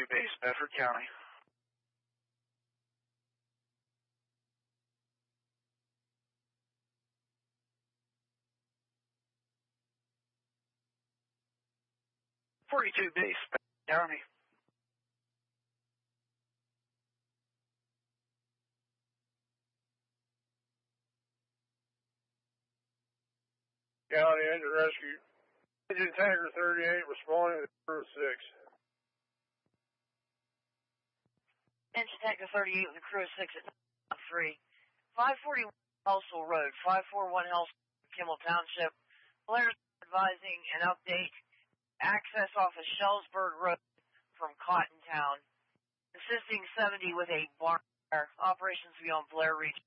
base, Bedford County. .42 base, Bedford County. County Engine Rescue. Engine Tanker 38 responding to crew 6. Engine Tanker 38 with the crew of 6 at 3. 541 Helsel Road, 541 Helsel, Kimmel Township. Blair's advising an update. Access off of Shellsburg Road from Cottontown. Assisting 70 with a barn fire. Operations beyond Blair Region.